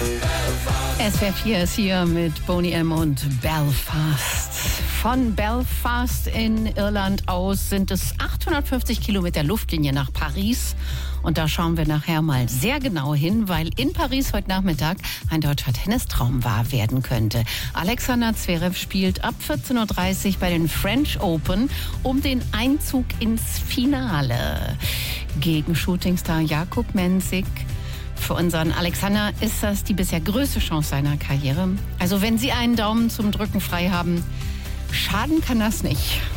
SWR 4 ist hier mit Boney M. und Belfast. Von Belfast in Irland aus sind es 850 Kilometer Luftlinie nach Paris. Und da schauen wir nachher mal sehr genau hin, weil in Paris heute Nachmittag ein deutscher Tennistraum wahr werden könnte. Alexander Zverev spielt ab 14.30 Uhr bei den French Open um den Einzug ins Finale gegen Shootingstar Jakub Mensik. Für unseren Alexander ist das die bisher größte Chance seiner Karriere. Also wenn Sie einen Daumen zum Drücken frei haben, schaden kann das nicht.